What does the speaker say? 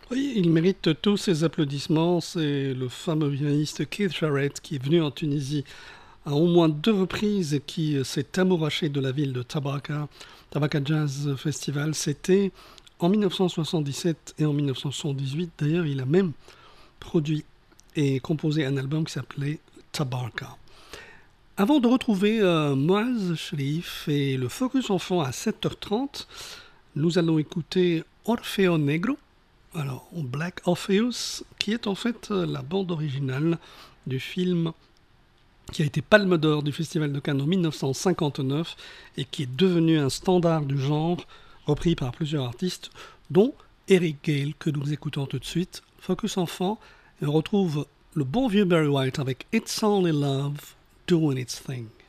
Oui, il mérite tous ses applaudissements. C'est le fameux pianiste Keith Jarrett qui est venu en Tunisie à au moins deux reprises et qui s'est amouraché de la ville de Tabarka. Tabarka Jazz Festival, c'était en 1977 et en 1978. D'ailleurs, il a même produit et composé un album qui s'appelait Tabarka. Avant de retrouver Moaz Sharif et le Focus Enfant à 7h30, nous allons écouter Orfeo Negro, alors Black Orpheus, qui est en fait la bande originale du film qui a été Palme d'Or du Festival de Cannes en 1959 et qui est devenu un standard du genre, repris par plusieurs artistes, dont Eric Gale, que nous écoutons tout de suite. Focus Enfant, et on retrouve le bon vieux Barry White avec It's Only Love Doing Its Thing.